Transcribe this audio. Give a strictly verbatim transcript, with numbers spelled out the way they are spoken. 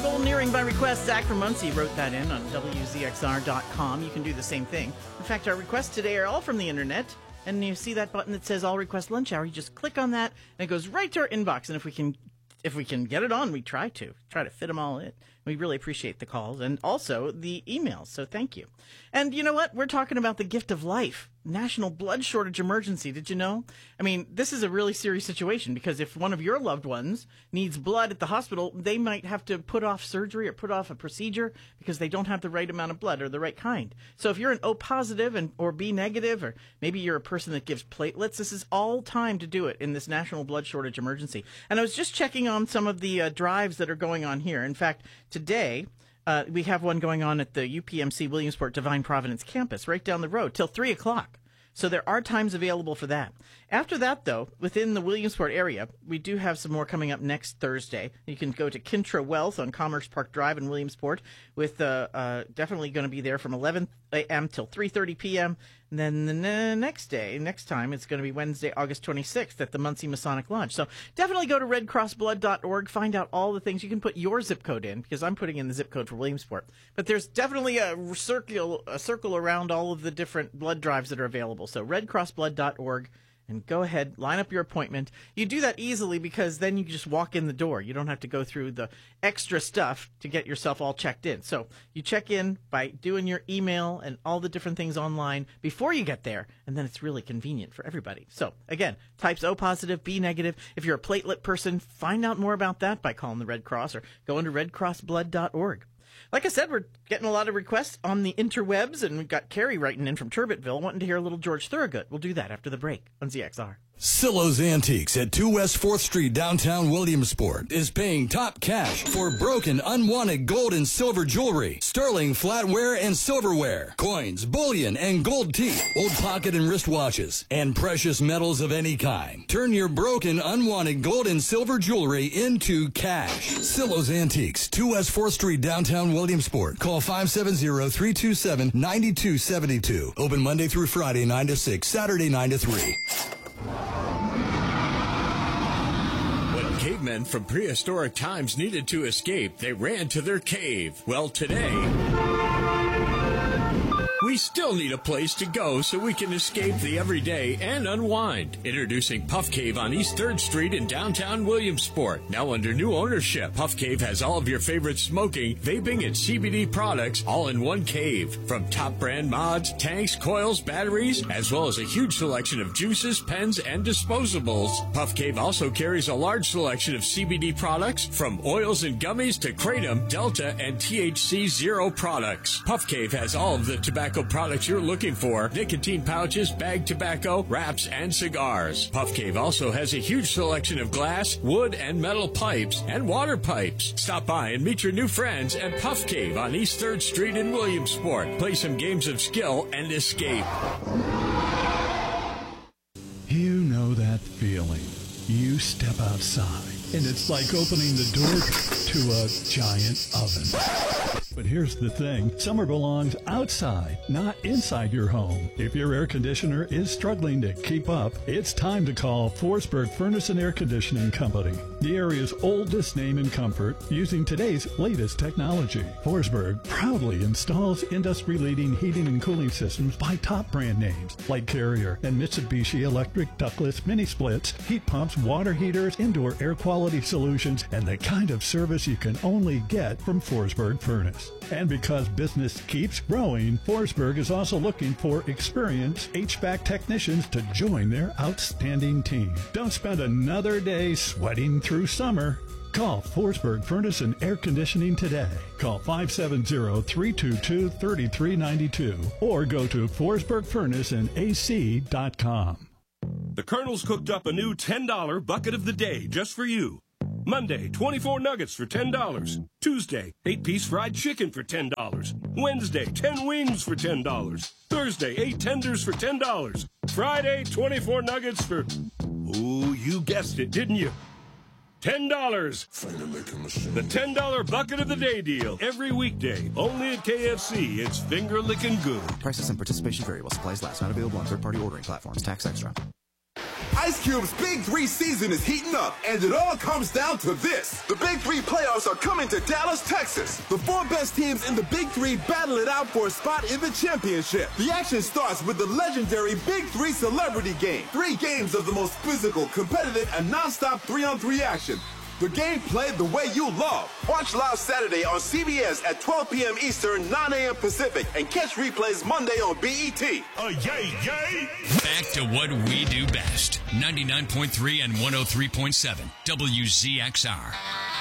Golden Earring by request. Zach from Muncie wrote that in on W Z X R dot com. You can do the same thing. In fact, our requests today are all from the internet. And you see that button that says All Request Lunch Hour. You just click on that, and it goes right to our inbox. And if we can if we can get it on, we try to. Try to fit them all in. We really appreciate the calls and also the emails, so thank you. And you know what? We're talking about the gift of life. National Blood Shortage Emergency. Did you know? I mean, this is a really serious situation because if one of your loved ones needs blood at the hospital, they might have to put off surgery or put off a procedure because they don't have the right amount of blood or the right kind. So if you're an O positive and or B negative, or maybe you're a person that gives platelets, this is all time to do it in this National Blood Shortage Emergency. And I was just checking on some of the uh, drives that are going on here. In fact, today, Uh, we have one going on at the U P M C Williamsport Divine Providence campus right down the road till three o'clock. So there are times available for that. After that, though, within the Williamsport area, we do have some more coming up next Thursday. You can go to Kintra Wealth on Commerce Park Drive in Williamsport with uh, uh, definitely going to be there from eleven a.m. till three thirty p.m. And then the ne- next day, next time, it's going to be Wednesday, August twenty-sixth at the Muncie Masonic Lodge. So definitely go to red cross blood dot org, find out all the things. You can put your zip code in because I'm putting in the zip code for Williamsport. But there's definitely a circle, a circle around all of the different blood drives that are available. So red cross blood dot org. And go ahead, line up your appointment. You do that easily because then you just walk in the door. You don't have to go through the extra stuff to get yourself all checked in. So you check in by doing your email and all the different things online before you get there, and then it's really convenient for everybody. So, again, types O positive, B negative. If you're a platelet person, find out more about that by calling the Red Cross or going to red cross blood dot org. Like I said, we're getting a lot of requests on the interwebs, and we've got Carrie writing in from Turbitville wanting to hear a little George Thorogood. We'll do that after the break on Z X R. Silo's Antiques at two West fourth Street, downtown Williamsport, is paying top cash for broken, unwanted gold and silver jewelry, sterling flatware and silverware, coins, bullion, and gold teeth, old pocket and wristwatches, and precious metals of any kind. Turn your broken, unwanted gold and silver jewelry into cash. Silo's Antiques, two West fourth Street, downtown Williamsport. Call five seven zero, three two seven, nine two seven two. Open Monday through Friday, nine to six, Saturday, nine to three. When cavemen from prehistoric times needed to escape, they ran to their cave. Well, today, we still need a place to go so we can escape the everyday and unwind. Introducing Puff Cave on East third Street in downtown Williamsport. Now under new ownership, Puff Cave has all of your favorite smoking, vaping, and C B D products all in one cave. From top brand mods, tanks, coils, batteries, as well as a huge selection of juices, pens, and disposables. Puff Cave also carries a large selection of C B D products from oils and gummies to Kratom, Delta, and T H C Zero products. Puff Cave has all of the tobacco products you're looking for: nicotine pouches, bag tobacco, wraps, and cigars. Puff Cave also has a huge selection of glass, wood, and metal pipes and water pipes. Stop by and meet your new friends at Puff Cave on East third Street in Williamsport. Play some games of skill and escape. You know that feeling. You step outside, and it's like opening the door to a giant oven. But here's the thing. Summer belongs outside, not inside your home. If your air conditioner is struggling to keep up, it's time to call Forsberg Furnace and Air Conditioning Company, the area's oldest name in comfort, using today's latest technology. Forsberg proudly installs industry-leading heating and cooling systems by top brand names like Carrier and Mitsubishi Electric ductless mini splits, heat pumps, water heaters, indoor air quality solutions, and the kind of service you can only get from Forsberg Furnace. And because business keeps growing, Forsberg is also looking for experienced H V A C technicians to join their outstanding team. Don't spend another day sweating through summer. Call Forsberg Furnace and Air Conditioning today. Call five seven zero, three two two, three three nine two or go to forsberg furnace and a c dot com. The Colonel's cooked up a new ten dollar bucket of the day just for you. Monday, twenty-four nuggets for ten dollars. Tuesday, eight piece fried chicken for ten dollars. Wednesday, ten wings for ten dollars. Thursday, eight tenders for ten dollars. Friday, twenty-four nuggets for... Ooh, you guessed it, didn't you? ten dollars. The ten dollar bucket of the day deal. Every weekday, only at K F C. It's finger-licking good. Prices and participation vary while supplies last. Not available on third-party ordering platforms. Tax extra. Ice Cube's Big Three season is heating up, and it all comes down to this. The Big Three playoffs are coming to Dallas, Texas. The four best teams in the Big Three battle it out for a spot in the championship. The action starts with the legendary Big Three Celebrity Game. Three games of the most physical, competitive, and non-stop three-on-three action. The game played the way you love. Watch live Saturday on C B S at twelve p.m. Eastern, nine a.m. Pacific, and catch replays Monday on B E T. Oh, yay, yay! Back to what we do best. ninety-nine point three and one oh three point seven W Z X R.